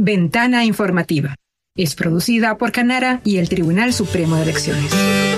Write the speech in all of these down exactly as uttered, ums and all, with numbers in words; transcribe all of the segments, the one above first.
Ventana Informativa. Es producida por Canara y el Tribunal Supremo de Elecciones.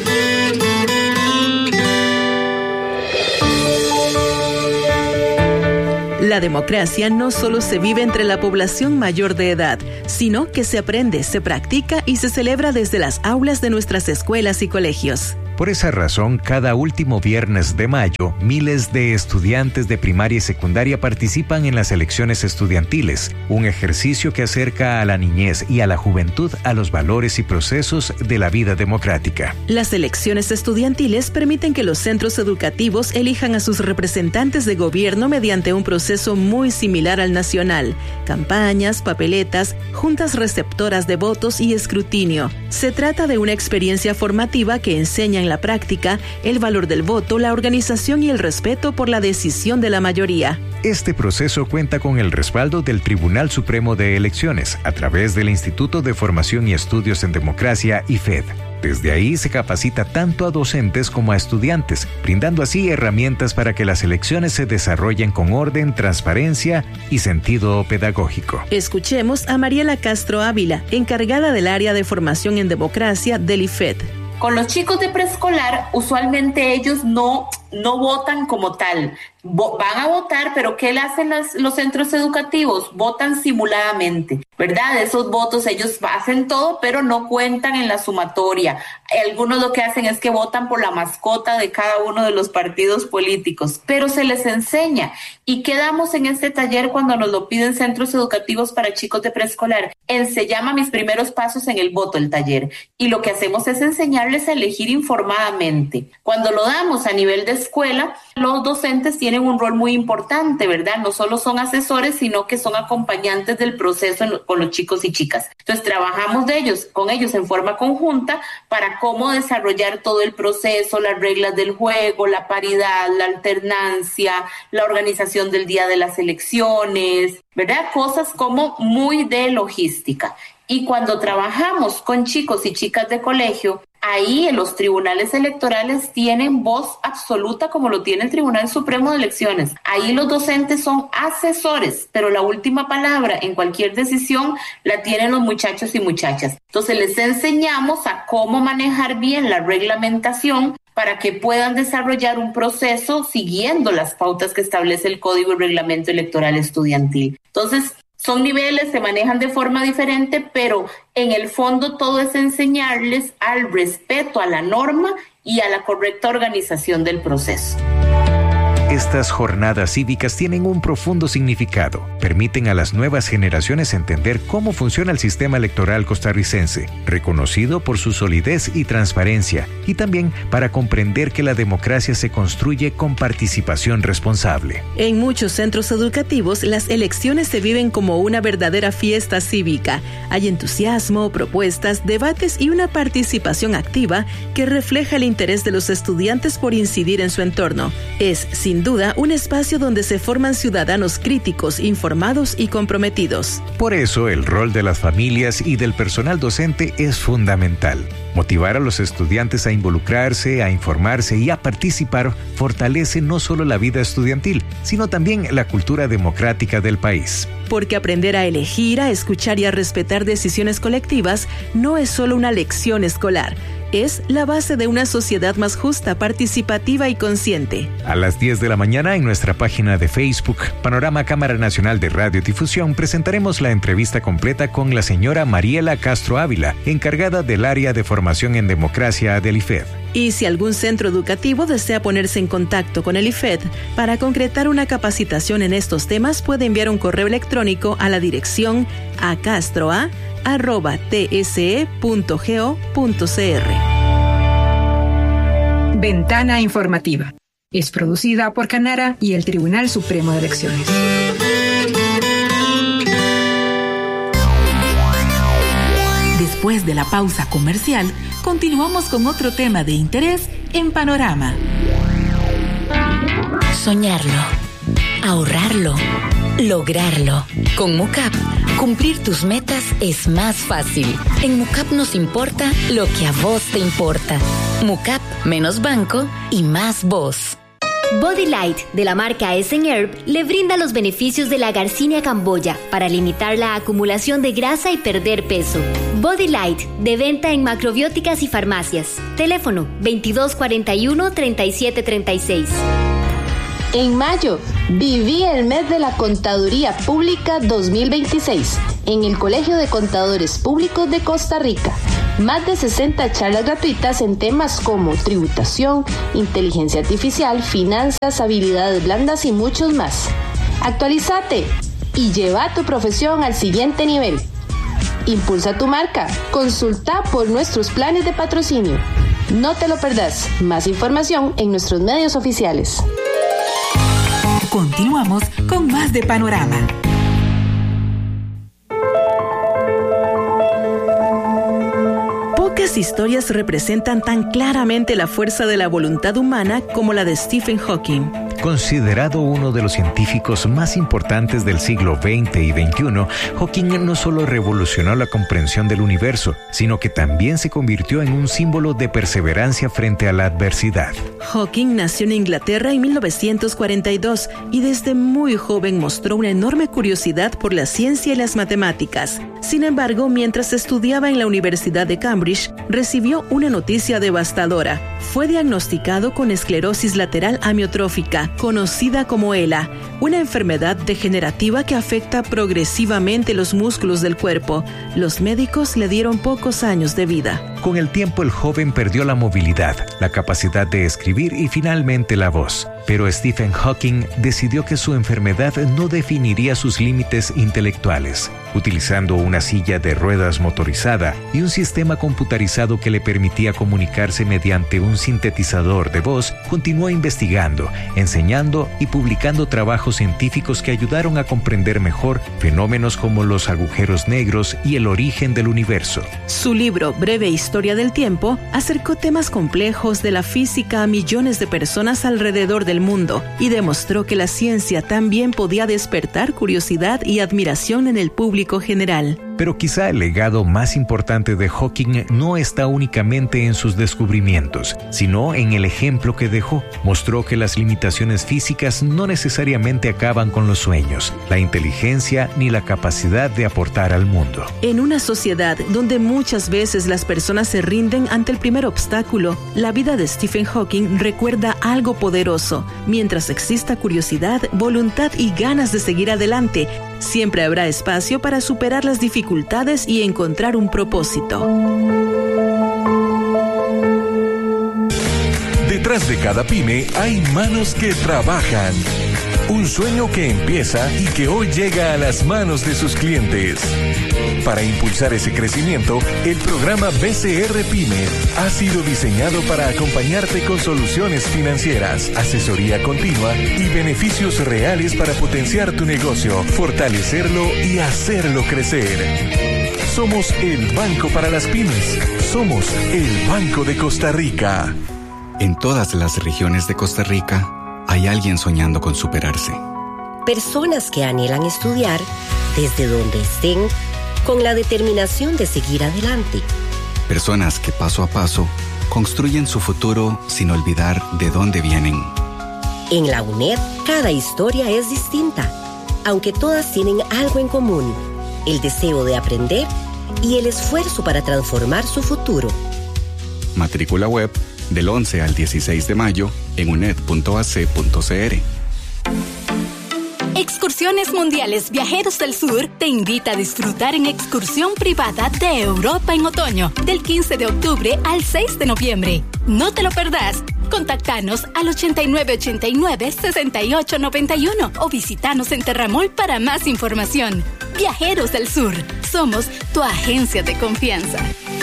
La democracia no solo se vive entre la población mayor de edad, sino que se aprende, se practica y se celebra desde las aulas de nuestras escuelas y colegios. Por esa razón, cada último viernes de mayo, miles de estudiantes de primaria y secundaria participan en las elecciones estudiantiles, un ejercicio que acerca a la niñez y a la juventud a los valores y procesos de la vida democrática. Las elecciones estudiantiles permiten que los centros educativos elijan a sus representantes de gobierno mediante un proceso muy similar al nacional: campañas, papeletas, juntas receptoras de votos y escrutinio. Se trata de una experiencia formativa que enseña en la práctica el valor del voto, la organización y el respeto por la decisión de la mayoría. Este proceso cuenta con el respaldo del Tribunal Supremo de Elecciones a través del Instituto de Formación y Estudios en Democracia, I F E D. Desde ahí se capacita tanto a docentes como a estudiantes, brindando así herramientas para que las elecciones se desarrollen con orden, transparencia y sentido pedagógico. Escuchemos a Mariela Castro Ávila, encargada del área de formación en democracia del I F E D. Con los chicos de preescolar, usualmente ellos no, no votan como tal. Vo- van a votar, pero ¿qué le hacen las, los centros educativos? Votan simuladamente, ¿verdad? Esos votos ellos hacen todo, pero no cuentan en la sumatoria. Algunos lo que hacen es que votan por la mascota de cada uno de los partidos políticos, pero se les enseña. ¿Y qué damos en este taller cuando nos lo piden centros educativos para chicos de preescolar? En, se llama Mis primeros pasos en el voto, el taller. Y lo que hacemos es enseñarles a elegir informadamente. Cuando lo damos a nivel de escuela, los docentes tienen un rol muy importante, ¿verdad? No solo son asesores, sino que son acompañantes del proceso en, con los chicos y chicas. Entonces, trabajamos de ellos, con ellos en forma conjunta para cómo desarrollar todo el proceso, las reglas del juego, la paridad, la alternancia, la organización del día de las elecciones, ¿verdad? Cosas como muy de logística. Y cuando trabajamos con chicos y chicas de colegio, ahí los tribunales electorales tienen voz absoluta como lo tiene el Tribunal Supremo de Elecciones. Ahí los docentes son asesores, pero la última palabra en cualquier decisión la tienen los muchachos y muchachas. Entonces les enseñamos a cómo manejar bien la reglamentación para que puedan desarrollar un proceso siguiendo las pautas que establece el Código y Reglamento Electoral Estudiantil. Entonces, son niveles, se manejan de forma diferente, pero en el fondo todo es enseñarles al respeto a la norma y a la correcta organización del proceso. Estas jornadas cívicas tienen un profundo significado. Permiten a las nuevas generaciones entender cómo funciona el sistema electoral costarricense, reconocido por su solidez y transparencia, y también para comprender que la democracia se construye con participación responsable. En muchos centros educativos, las elecciones se viven como una verdadera fiesta cívica. Hay entusiasmo, propuestas, debates y una participación activa que refleja el interés de los estudiantes por incidir en su entorno. Es, sin duda, un espacio donde se forman ciudadanos críticos, informados y comprometidos. Por eso, el rol de las familias y del personal docente es fundamental. Motivar a los estudiantes a involucrarse, a informarse y a participar fortalece no solo la vida estudiantil, sino también la cultura democrática del país. Porque aprender a elegir, a escuchar y a respetar decisiones colectivas no es solo una lección escolar. Es la base de una sociedad más justa, participativa y consciente. A las diez de la mañana en nuestra página de Facebook, Panorama Cámara Nacional de Radiodifusión, presentaremos la entrevista completa con la señora Mariela Castro Ávila, encargada del área de formación en democracia del I F E D. Y si algún centro educativo desea ponerse en contacto con el I F E D para concretar una capacitación en estos temas, puede enviar un correo electrónico a la dirección a castroa arroba tse punto go punto cr. Ventana Informativa. Es producida por Canara y el Tribunal Supremo de Elecciones. Después de la pausa comercial, continuamos con otro tema de interés en Panorama. Soñarlo, ahorrarlo, lograrlo. Con MUCAP, cumplir tus metas es más fácil. En MUCAP nos importa lo que a vos te importa. MUCAP, menos banco y más vos. Body Light, de la marca Essen Herb, le brinda los beneficios de la Garcinia camboya para limitar la acumulación de grasa y perder peso. Body Light, de venta en macrobióticas y farmacias. Teléfono veintidós cuarenta y uno, treinta y siete treinta y seis. En mayo, viví el mes de la Contaduría Pública dos mil veintiséis en el Colegio de Contadores Públicos de Costa Rica. Más de sesenta charlas gratuitas en temas como tributación, inteligencia artificial, finanzas, habilidades blandas y muchos más. Actualízate y lleva tu profesión al siguiente nivel. Impulsa tu marca. Consulta por nuestros planes de patrocinio. No te lo perdás. Más información en nuestros medios oficiales. Continuamos con más de Panorama. Pocas historias representan tan claramente la fuerza de la voluntad humana como la de Stephen Hawking. Considerado uno de los científicos más importantes del siglo veinte y veintiuno, Hawking no solo revolucionó la comprensión del universo, sino que también se convirtió en un símbolo de perseverancia frente a la adversidad. Hawking nació en Inglaterra en mil novecientos cuarenta y dos y desde muy joven mostró una enorme curiosidad por la ciencia y las matemáticas. Sin embargo, mientras estudiaba en la Universidad de Cambridge, recibió una noticia devastadora. Fue diagnosticado con esclerosis lateral amiotrófica, conocida como E L A, una enfermedad degenerativa que afecta progresivamente los músculos del cuerpo. Los médicos le dieron pocos años de vida. Con el tiempo, el joven perdió la movilidad, la capacidad de escribir y finalmente la voz. Pero Stephen Hawking decidió que su enfermedad no definiría sus límites intelectuales. Utilizando una silla de ruedas motorizada y un sistema computarizado que le permitía comunicarse mediante un sintetizador de voz, continuó investigando, enseñando y publicando trabajos científicos que ayudaron a comprender mejor fenómenos como los agujeros negros y el origen del universo. Su libro, Breve Historia del Tiempo, acercó temas complejos de la física a millones de personas alrededor del mundo y demostró que la ciencia también podía despertar curiosidad y admiración en el público general. Pero quizá el legado más importante de Hawking no está únicamente en sus descubrimientos, sino en el ejemplo que dejó. Mostró que las limitaciones físicas no necesariamente acaban con los sueños, la inteligencia ni la capacidad de aportar al mundo. En una sociedad donde muchas veces las personas se rinden ante el primer obstáculo, la vida de Stephen Hawking recuerda algo poderoso. Mientras exista curiosidad, voluntad y ganas de seguir adelante, siempre habrá espacio para superar las dificultades y encontrar un propósito. Detrás de cada pyme hay manos que trabajan. Un sueño que empieza y que hoy llega a las manos de sus clientes. Para impulsar ese crecimiento, el programa B C R Pyme ha sido diseñado para acompañarte con soluciones financieras, asesoría continua y beneficios reales para potenciar tu negocio, fortalecerlo y hacerlo crecer. Somos el Banco para las Pymes. Somos el Banco de Costa Rica. En todas las regiones de Costa Rica hay alguien soñando con superarse. Personas que anhelan estudiar desde donde estén con la determinación de seguir adelante. Personas que paso a paso construyen su futuro sin olvidar de dónde vienen. En la U N E D, cada historia es distinta, aunque todas tienen algo en común: el deseo de aprender y el esfuerzo para transformar su futuro. Matrícula web del once al dieciséis de mayo en uned punto a c punto c r. Excursiones Mundiales Viajeros del Sur te invita a disfrutar en excursión privada de Europa en otoño, del quince de octubre al seis de noviembre. No te lo perdás. Contactanos al ochenta y nueve ochenta y nueve, sesenta y ocho noventa y uno o visitanos en Terramol para más información. Viajeros del Sur, somos tu agencia de confianza.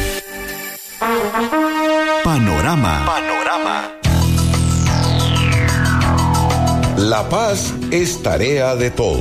Panorama. Panorama. La paz es tarea de todos.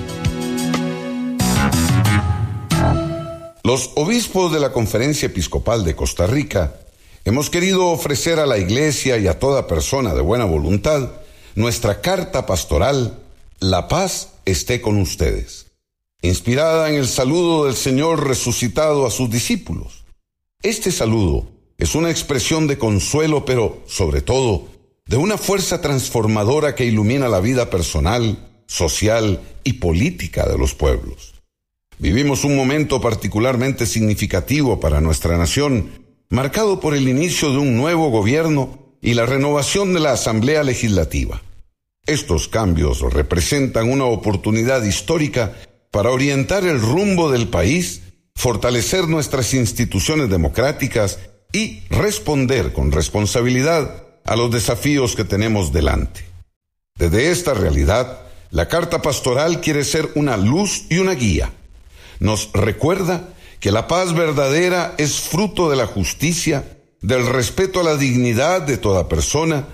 Los obispos de la Conferencia Episcopal de Costa Rica hemos querido ofrecer a la Iglesia y a toda persona de buena voluntad nuestra carta pastoral, La paz esté con ustedes, inspirada en el saludo del Señor resucitado a sus discípulos. Este saludo es una expresión de consuelo, pero sobre todo de una fuerza transformadora que ilumina la vida personal, social y política de los pueblos. Vivimos un momento particularmente significativo para nuestra nación, marcado por el inicio de un nuevo gobierno y la renovación de la Asamblea Legislativa. Estos cambios representan una oportunidad histórica para orientar el rumbo del país, fortalecer nuestras instituciones democráticas y responder con responsabilidad a los desafíos que tenemos delante. Desde esta realidad, la Carta Pastoral quiere ser una luz y una guía. Nos recuerda que la paz verdadera es fruto de la justicia, del respeto a la dignidad de toda persona